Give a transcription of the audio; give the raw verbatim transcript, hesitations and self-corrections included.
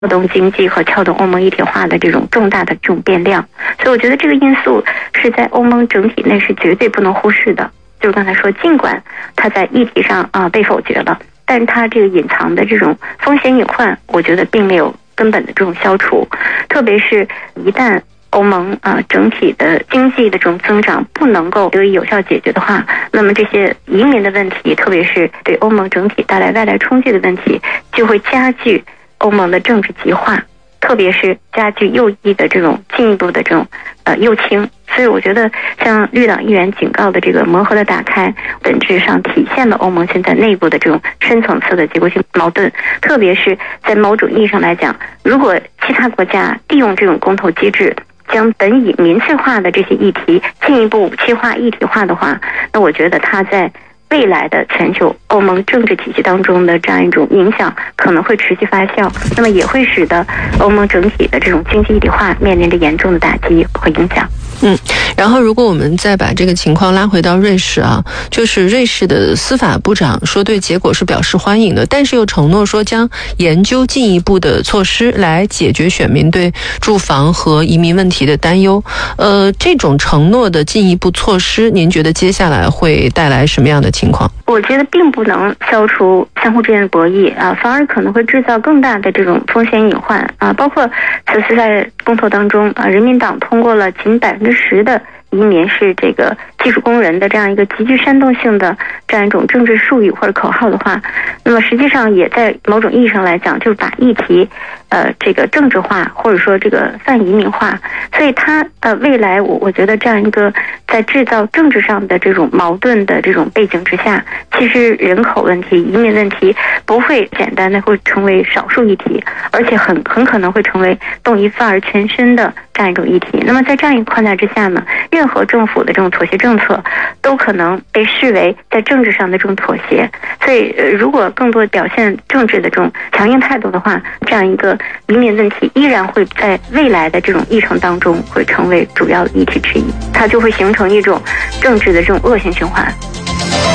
撬动经济和撬动欧盟一体化的这种重大的这种变量。所以我觉得这个因素是在欧盟整体内是绝对不能忽视的。就是刚才说，尽管它在议题上啊被否决了，但是它这个隐藏的这种风险隐患，我觉得并没有根本的这种消除。特别是一旦欧盟啊、呃、整体的经济的这种增长不能够得以有效解决的话，那么这些移民的问题，特别是对欧盟整体带来外来冲击的问题，就会加剧欧盟的政治极化，特别是加剧右翼的这种进一步的这种呃右倾。所以我觉得像绿党议员警告的这个磨合的打开，本质上体现了欧盟现在内部的这种深层次的结构性矛盾。特别是在某种意义上来讲，如果其他国家利用这种公投机制，将本已民粹化的这些议题进一步武器化、一体化的话，那我觉得它在未来的全球欧盟政治体系当中的这样一种影响可能会持续发酵，那么也会使得欧盟整体的这种经济一体化面临着严重的打击和影响。 嗯，然后如果我们再把这个情况拉回到瑞士啊，就是瑞士的司法部长说对结果是表示欢迎的，但是又承诺说将研究进一步的措施来解决选民对住房和移民问题的担忧。呃，这种承诺的进一步措施，您觉得接下来会带来什么样的情况？ 我觉得并不能消除相互之间的博弈啊，反而可能会制造更大的这种风险隐患啊。包括此次在公投当中啊，人民党通过了仅百分之十的移民是这个技术工人的这样一个极具煽动性的这样一种政治术语或者口号的话，那么实际上也在某种意义上来讲，就是把议题呃这个政治化，或者说这个泛移民化。所以它呃未来我我觉得这样一个在制造政治上的这种矛盾的这种背景之下，其实人口问题、移民问题不会简单的会成为少数议题，而且很很可能会成为动一范儿全身的这样一种议题。那么在这样一个框架之下呢，任何政府的这种妥协政策都可能被视为在政治上的这种妥协。所以呃如果更多表现政治的这种强硬态度的话，这样一个移民问题依然会在未来的这种议程当中会成为主要的议题之一，它就会形成一种政治的这种恶性循环。